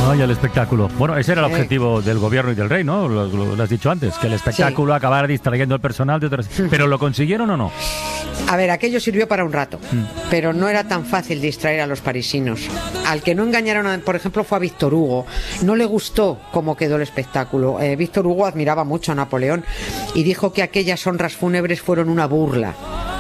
Ay, el espectáculo. Bueno, ese era el objetivo del gobierno y del rey, ¿no? Lo has dicho antes, que el espectáculo acabara distrayendo al personal de otras... ¿Pero lo consiguieron o no? A ver, aquello sirvió para un rato, pero no era tan fácil distraer a los parisinos. Al que no engañaron, por ejemplo, fue a Víctor Hugo. No le gustó cómo quedó el espectáculo. Víctor Hugo admiraba mucho a Napoleón y dijo que aquellas honras fúnebres fueron una burla.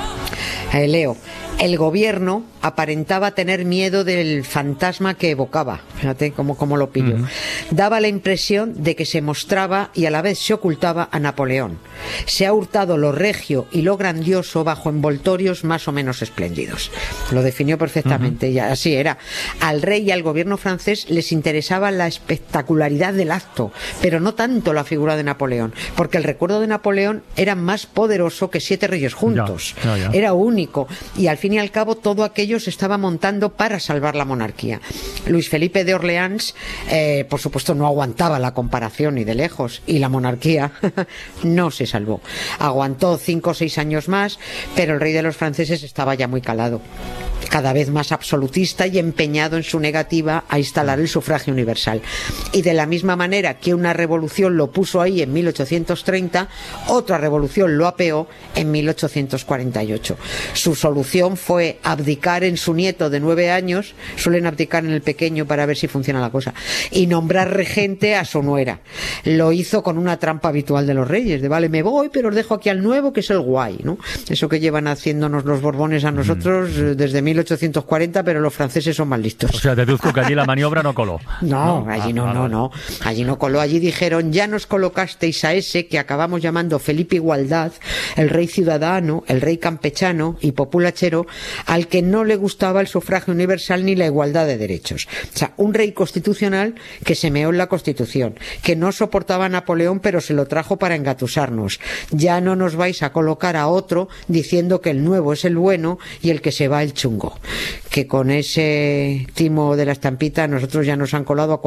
Leo, el gobierno aparentaba tener miedo del fantasma que evocaba. Fíjate cómo lo pillo. Daba la impresión de que se mostraba y a la vez se ocultaba a Napoleón. Se ha hurtado lo regio y lo grandioso bajo envoltorios más o menos espléndidos. Lo definió perfectamente, y así era. Al rey y al gobierno francés les interesaba la espectacularidad del acto, pero no tanto la figura de Napoleón, porque el recuerdo de Napoleón era más poderoso que 7 reyes juntos. Ya. Era único, y al fin y al cabo todo aquello se estaba montando para salvar la monarquía. Luis Felipe de Orleans, por supuesto, no aguantaba la comparación ni de lejos, y la monarquía no se salvó. Aguantó 5 o 6 años más, pero el rey de los franceses estaba ya muy calado, cada vez más absolutista y empeñado en su negativa a instalar el sufragio universal. Y de la misma manera que una revolución lo puso ahí en 1830, otra revolución lo apeó en 1848. Su solución fue abdicar en su nieto de 9 años, suelen abdicar en el pequeño para ver si funciona la cosa, y nombrar regente a su nuera. Lo hizo con una trampa habitual de los reyes, de vale, me voy, pero os dejo aquí al nuevo, que es el guay, ¿no? Eso que llevan haciéndonos los Borbones a nosotros desde 1840, pero los franceses son más listos. O sea, deduzco que allí la maniobra no coló. No. Allí no coló. Allí dijeron, ya nos colocasteis a ese que acabamos llamando Felipe Igualdad, el rey ciudadano, el rey campechano y populachero, al que no le gustaba el sufragio universal ni la igualdad de derechos. O sea, un rey constitucional que se meó en la Constitución, que no soportaba a Napoleón, pero se lo trajo para engatusarnos. Ya no nos vais a colocar a otro diciendo que el nuevo es el bueno y el que se va el chungo. Que con ese timo de la estampita nosotros ya nos han colado a